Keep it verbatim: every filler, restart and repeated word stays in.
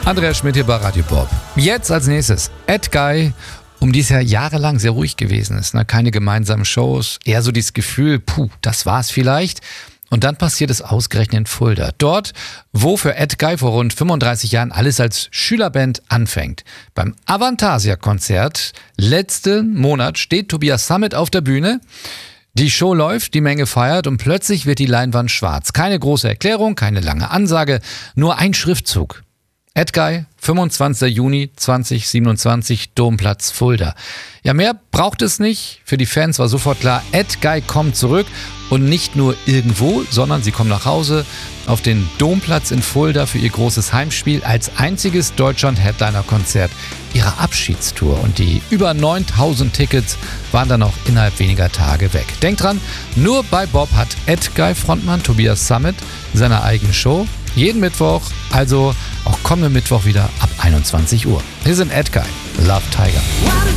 Andreas Schmidt hier bei Radio Bob. Jetzt als nächstes Edguy, um die es ja jahrelang sehr ruhig gewesen ist. Ne? Keine gemeinsamen Shows, eher so dieses Gefühl, puh, das war's vielleicht. Und dann passiert es ausgerechnet in Fulda. Dort, wo für Edguy vor rund fünfunddreißig Jahren alles als Schülerband anfängt. Beim Avantasia-Konzert letzten Monat steht Tobias Sammet auf der Bühne. Die Show läuft, die Menge feiert und plötzlich wird die Leinwand schwarz. Keine große Erklärung, keine lange Ansage, nur ein Schriftzug. Edguy, fünfundzwanzigster Juni zweitausendsiebenundzwanzig, Domplatz Fulda. Ja, mehr braucht es nicht. Für die Fans war sofort klar, Edguy kommt zurück und nicht nur irgendwo, sondern sie kommen nach Hause auf den Domplatz in Fulda für ihr großes Heimspiel als einziges Deutschland-Headliner-Konzert ihrer Abschiedstour. Und die über neuntausend Tickets waren dann auch innerhalb weniger Tage weg. Denkt dran, nur bei Bob hat Edguy-Frontmann Tobias Sammet seine eigene Show. Jeden Mittwoch, also auch kommenden Mittwoch wieder ab einundzwanzig Uhr. Hier sind Edguy, Love Tiger.